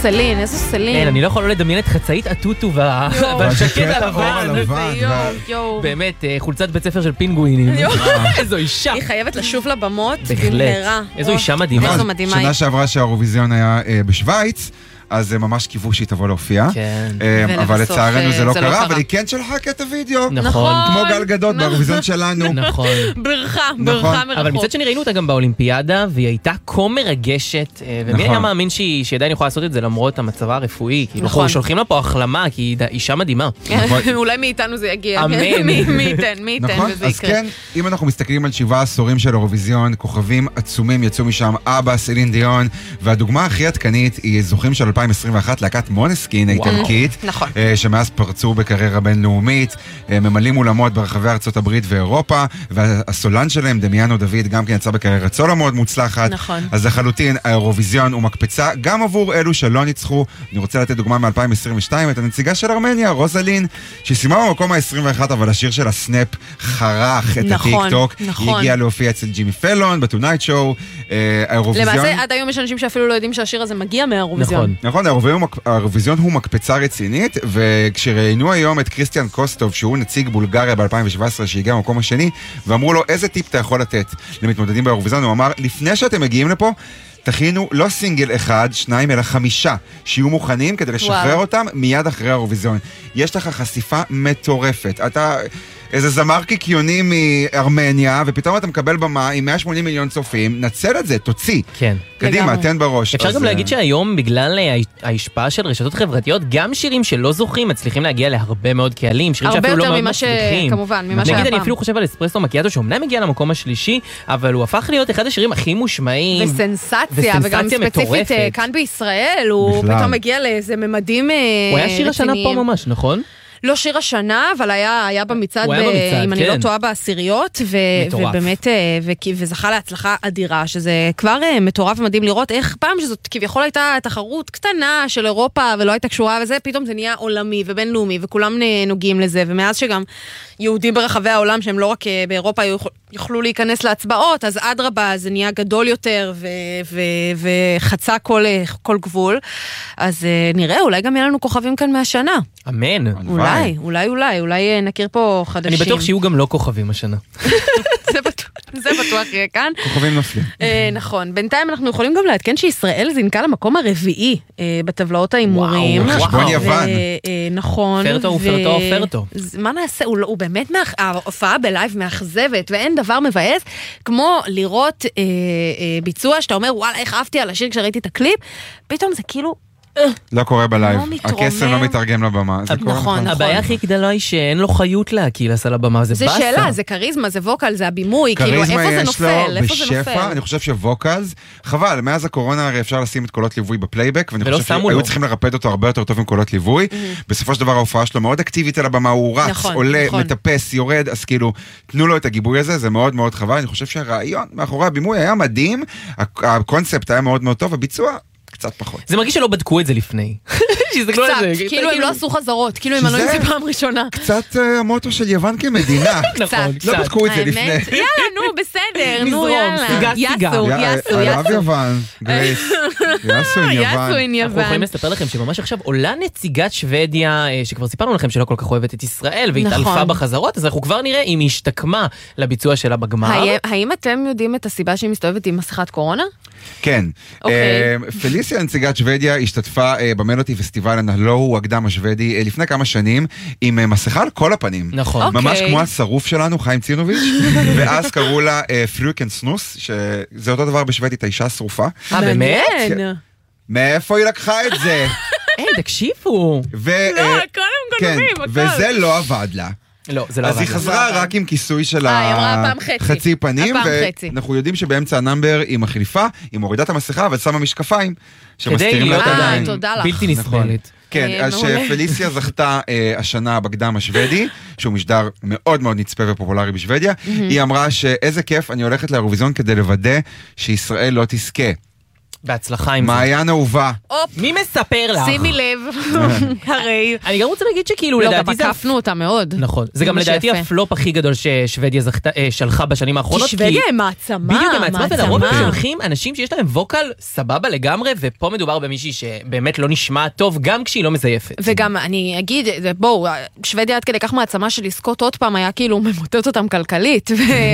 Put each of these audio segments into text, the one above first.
סלין, איזו סלין. אין, אני לא יכול לא לדמיין את חצאית הטוטו והשקט הלבן. באמת, חולצת בית ספר של פינגווינים. איזו אישה. היא חייבת לשוב לבמות במהרה. איזו אישה מדהימה. איזו מדהימה. שנה שעברה שהאירוויזיון היה בשוויץ, אז זה ממש קיוו שהיא תבוא להופיע. אבל לצערנו זה לא קרה, אבל היא כן שלחה קטע וידאו. נכון. כמו גל גדות באירוויזיון שלנו. נכון. ברכה מרחוק. אבל מצד שני ראינו אותה גם באולימפיאדה, והיא הייתה כה מרגשת, ומי היה מאמין שהיא עדיין יכולה לעשות את זה למרות המצבה הרפואי. כאילו שולחים לה פה החלמה, כי היא אישה מדהימה. אולי מאיתנו זה יגיע. אמן. מי ייתן וזה אז יקרה. כן, אם אנחנו מסתכלים על 7 עשורים של אירוויזיון, כוכבים עצומים יצאו משם, אבא, סלין דיון, והדוגמה הכי עדכנית היא זוכים של 2021, להקת מונסקין האיטלקית, שמאז פרצו בקריירה בינלאומית, ממלאים אולמות ברחבי ארצות הברית ואירופה, והסולן שלהם, דמיאנו דוד, גם כן יצא בקריירה סולו מאוד מוצלחת. אז לחלוטין, האירוויזיון הוא מקפצה, גם עבור אלו שלא ניצחו. אני רוצה לתת דוגמה מ-2022, את הנציגה של ארמניה, רוזלין, שסיימה במקום ה-21, אבל השיר של הסנאפ חרך את הטיק-טוק. היא הגיעה להופיע אצל ג'ימי פלון, בטונייט שואו. למעשה, עד היום יש אנשים שאפילו לא יודעים שהשיר הזה מגיע מהאירוויזיון. נכון, האירוויזיון הוא מקפצה רצינית, וכשראיינו היום את קריסטיאן קוסטוב, שהוא נציג בולגריה ב-2017 שהגיע במקום השני, ואמרו לו, איזה טיפ אתה יכול לתת למתמודדים באירוויזיון? הוא אמר, לפני שאתם מגיעים לפה, תכינו לא סינגל 1, 2, אלא 5, שיהיו מוכנים כדי לשחרר אותם מיד אחרי האירוויזיון. יש לך חשיפה מטורפת. אתה איזה זמר קיקיוני מארמניה, ופתאום אתה מקבל במה עם 180 מיליון צופים, נצל את זה, תוציא. כן. קדימה, תן בראש. אפשר גם להגיד שהיום, בגלל ההשפעה של רשתות חברתיות, גם שירים שלא זוכים מצליחים להגיע להרבה מאוד קהלים, שירים שאפילו לא מאוד מצליחים. כמובן, ממה שהיה פעם. נגיד, אני אפילו חושב על אספרסו מקיאטו, שאומנם הגיע למקום השלישי, אבל הוא הפך להיות אחד השירים הכי מושמעים. וסנסציה, וגם ספציפית כאן בישראל, הוא פתאום מגיע לאיזה ממדים רציניים. הוא היה שיר השנה פה ממש, נכון? לא שיר השנה, אבל היה במצעד, אם אני לא טועה, בעשיריות, ובאמת, וזכה להצלחה אדירה, שזה כבר מטורף ומדהים לראות איך פעם שזאת כביכול הייתה תחרות קטנה של אירופה, ולא הייתה קשורה, וזה פתאום זה נהיה עולמי ובינלאומי, וכולם נוגעים לזה, ומאז שגם יהודים ברחבי העולם, שהם לא רק באירופה יוכלו להיכנס להצבעות, אז עד רבה זה נהיה גדול יותר, וחצה כל גבול, אז נראה, אולי גם יהיה לנו כוכבים כאן מהשנה. אמן. אולי נכיר פה חדשים. אני בטוח שיהיו גם לא כוכבים השנה. זה בטוח יהיה כאן. כוכבים נופלים. נכון. בינתיים אנחנו יכולים גם לעדכן שישראל זינקה למקום הרביעי בטבלאות האימורים. וואו, חשבון יוון. נכון. פרטו. מה נעשה? הוא באמת, ההופעה בלייב מאכזבת, ואין דבר מבאס, כמו לראות ביצוע שאתה אומר, וואלה, איך אהבתי על השיר כשראיתי את הקליפ, פתאום זה כאילו לא קורה בלייב, הקסם לא מתרגם לבמה. נכון. הבעיה הכי גדולה היא שאין לו חיות להקילס על הבמה, זה באסה. זה שאלה, זה קריזמה, זה ווקל, זה הבימוי, כאילו איפה זה נופל, איפה זה נופל. אני חושב שווקלס, חבל, מאז הקורונה הרי אפשר לשים את קולות ליווי בפלייבק, ואני חושב שהיו צריכים לרפד אותו הרבה יותר טוב עם קולות ליווי. בסופו של דבר ההופעה שלו מאוד אקטיבית על הבמה, הוא רץ, עולה, מטפס, יורד, אז כאילו, תנו לו את הגיבוי הזה, זה מאוד מאוד חבל. אני חושב שהרעיון מאחורי הבימוי היה מדהים, הקונספט היה מאוד מאוד טוב, הביצוע קצת פחות. זה מרגיש שלא בדקו את זה לפני. קצת, כאילו הם לא עשו חזרות, כאילו הם עלו את זה פעם ראשונה. קצת המוטו של יוון כמדינה. לא בדקו את זה לפני. יאללה, נו, בסדר, נו, יאללה. יאסו. אוהב יוון, גרייס. יאסו עם יוון. אנחנו יכולים לספר לכם שממש עכשיו עולה נציגת שוודיה, שכבר סיפרנו לכם שלא כל כך אוהבת את ישראל, והתעלפה בחזרות, אז אנחנו כבר נראה אם היא השתקמה לביצוע שלה בגמר. האם אתם יודעים את הסיבה שהיא מסתובבת עם מסכת קורונה? כן. פליסיה, נציגת שוודיה, השתתפה במלודי פסטיבל הלואו הקדם השוודי לפני כמה שנים, עם מסכה על כל הפנים. נכון. ממש כמו השרוף שלנו, חיים צירנוביץ', ואז קראו לה פרוקן סנוס, שזה אותו דבר בשוודית, האישה השרופה. באמת? מאיפה היא לקחה את זה? תקשיבו. לא, הכל הם גונבים, הכל. וזה לא עבד לה. לא, זה לא אז היא חזרה רק עם כיסוי של חצי פנים, ואנחנו יודעים שבאמצע הנאמבר היא מחליפה, היא מורידה את המסכה, אבל שמה משקפיים שמסתירים לה את הידיים. תודה לך. בלתי נסבלת. כן, אז שפליסיה זכתה השנה בקדם השוודי, שהוא משדר מאוד מאוד נצפה ופופולרי בשוודיה, היא אמרה שאיזה כיף, אני הולכת לאירוויזיון כדי לוודא שישראל לא תזכה. בהצלחה עם זה. מעיין אהובה. מי מספר לך? שימי לב, הרי... אני גם רוצה להגיד שכאילו לא, לדעתי גם עקפנו אותה מאוד. נכון. זה גם לדעתי הפלופ הכי גדול ששוודיה שלחה בשנים האחרונות. כי שוודיה הם מעצמה. בדיוק, הם מעצמה, ולרוב הם שולחים אנשים שיש להם ווקל סבבה לגמרי, ופה מדובר במישהי שבאמת לא נשמע טוב, גם כשהיא לא מזייפת. וגם אני אגיד, בואו, שוודיה עד כדי כך מעצמה של לזכות עוד פעם היה כאילו ממוטט אותם כלכלית,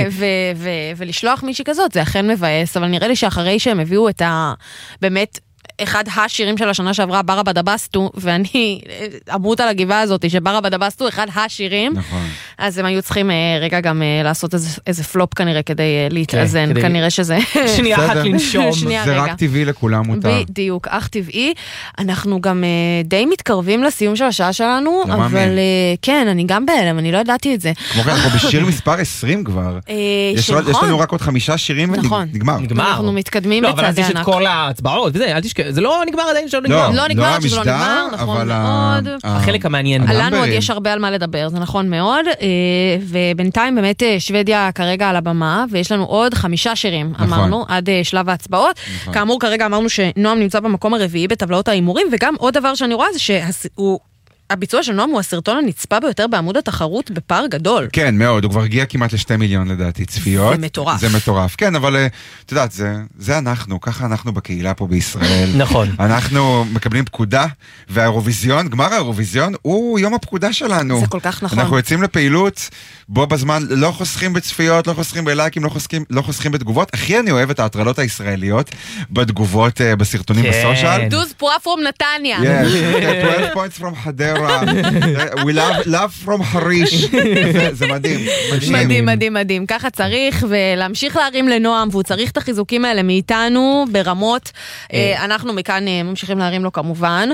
ולשלוח מישהי כזאת, זה אכן מבאס, אבל נראה לי שאחרי שהם הביאו את באמת אחד השירים של השנה שעברה, ברה בדבסטו, ואני אמרות על הגבעה הזאת, שברה בדבסטו, אחד השירים, נכון. אז הם היו צריכים רגע גם לעשות איזה פלופ כנראה, כדי להתאזן, כנראה שזה... שנייה אחת לנשום. זה רק טבעי לכולם מותר. בדיוק, אך טבעי. אנחנו גם די מתקרבים לסיום של השעה שלנו, אבל כן, אני גם בהלם, אני לא ידעתי את זה. כמו כן, אנחנו בשיר מספר 20 כבר. יש לנו רק עוד 5 שירים ונגמר. אנחנו מתקדמים בצעדי ענק. לא, אבל אז יש את כל ההצבעות, וזה, אל תשכח. זה לא נגמר עדיין שלא נגמר. לא נגמר שלא נגמר, נכון מאוד. החלק המעניין. לנו עוד יש הרבה על מה לדבר, זה נכון מאוד. ובינתיים באמת שוודיה כרגע על הבמה, ויש לנו עוד 5 שירים, אמרנו, עד שלב ההצבעות. כאמור, כרגע אמרנו שנועם נמצא במקום הרביעי בטבלאות ההימורים, וגם עוד דבר שאני רואה זה שהוא... הביצוע של נועם הוא הסרטון הנצפה ביותר בעמוד התחרות בפער גדול. כן, מאוד, הוא כבר הגיע כמעט ל2 מיליון לדעתי צפיות. זה מטורף. זה מטורף, כן, אבל את יודעת, זה אנחנו, ככה אנחנו בקהילה פה בישראל. נכון. אנחנו מקבלים פקודה, והאירוויזיון, גמר האירוויזיון, הוא יום הפקודה שלנו. זה כל כך נכון. אנחנו יוצאים לפעילות, בו בזמן לא חוסכים בצפיות, לא חוסכים בלייקים, לא חוסכים בתגובות. הכי אני אוהב את ההטרלות הישראליות בתגובות בסרטונים בסושיאל. דוז פרוע פרום נתניה. Yes, 12 points from Hadera. We love from חריש. זה מדהים. מדהים, מדהים, מדהים. ככה צריך, ולהמשיך להרים לנועם, והוא צריך את החיזוקים האלה מאיתנו ברמות. אנחנו מכאן ממשיכים להרים לו כמובן.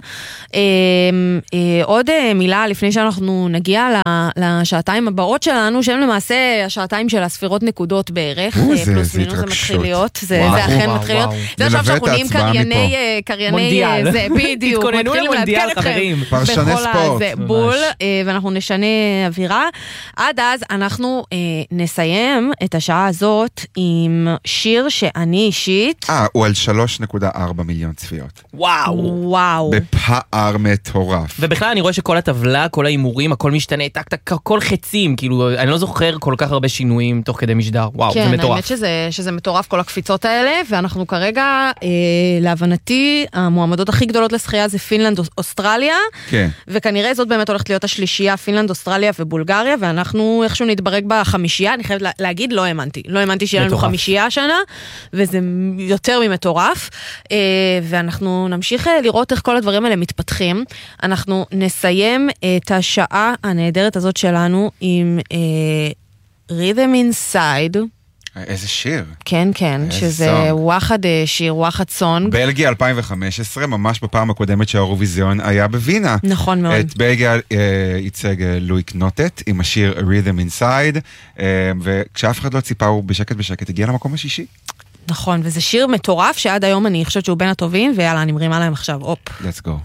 עוד מילה לפני שאנחנו נגיע לשעתיים הבאות שלנו, שהן למעשה השעתיים של הספירות נקודות בערך, פלוס מינוס זה מתחיל להיות, זה אכן מתחיל להיות. זה עכשיו שאנחנו נהיים קרייני, זה בדיוק. תתכוננו למונדיאל, חברים. פרשני ספורט. בול, ואנחנו נשנה אווירה. עד אז אנחנו נסיים את השעה הזאת עם שיר שאני אישית... הוא על 3.4 מיליון צפיות. וואו. בפער מטורף. ובכלל אני רואה שכל הטבלה, כל האימורים, הכל משתנה, כל חצים, כאילו, אני לא זוכר כל כך הרבה שינויים תוך כדי משדר. וואו, זה מטורף. כן, האמת שזה מטורף כל הקפיצות האלה, ואנחנו כרגע, להבנתי, המועמדות הכי גדולות לשחייה זה פינלנד, אוסטרליה. כן. וכנראה זאת באמת הולכת להיות השלישייה, פינלנד, אוסטרליה ובולגריה, ואנחנו איכשהו נתברג בחמישייה, אני חייבת להגיד, לא האמנתי שיהיה לנו חמישייה השנה, וזה יותר ממטורף, ואנחנו נמשיך לראות איך כל הדברים האלה מתפתחים. אנחנו נסיים את השעה הנהדרת הזאת שלנו עם Rhythm Inside, איזה שיר. כן, שזה וואחד שיר, וואחד סונג. בלגיה 2015, ממש בפעם הקודמת שהאירוויזיון היה בווינה. נכון מאוד. את בלגיה ייצג לואיק נוטט עם השיר Rhythm Inside, וכשאף אחד לא ציפה הוא בשקט הגיע למקום השישי. נכון, וזה שיר מטורף שעד היום אני חושבת שהוא בין הטובים, ויאללה, אני מרימה להם עכשיו, אופ. Let's go.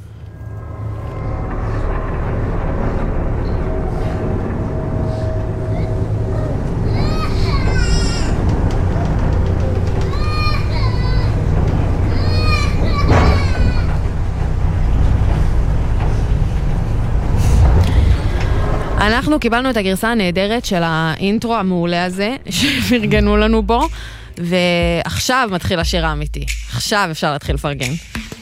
אנחנו קיבלנו את הגרסה הנהדרת של האינטרו המעולה הזה, שפרגנו לנו בו, ועכשיו מתחיל השיר האמיתי. עכשיו אפשר להתחיל לפרגן.